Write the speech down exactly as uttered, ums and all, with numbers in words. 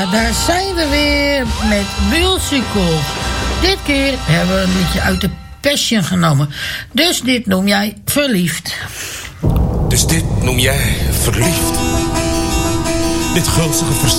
daar zijn we weer met Musicals. Dit keer hebben we een liedje uit de Passion genomen. Dus dit noem jij verliefd. Dus dit noem jij verliefd. Dit gulzige vers